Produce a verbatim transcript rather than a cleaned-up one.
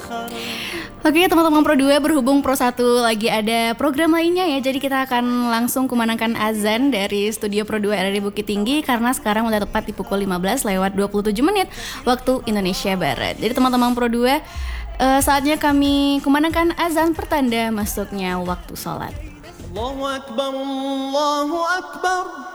Oke teman-teman Pro dua, berhubung Pro satu lagi ada program lainnya ya, jadi kita akan langsung kumandangkan azan dari studio Pro dua R R I Bukit Tinggi, karena sekarang udah tepat di pukul lima belas lewat dua puluh tujuh menit waktu Indonesia Barat. Jadi teman-teman Pro dua, uh, saatnya kami kumandangkan azan pertanda masuknya waktu sholat. Allahu Akbar, Allahu Akbar.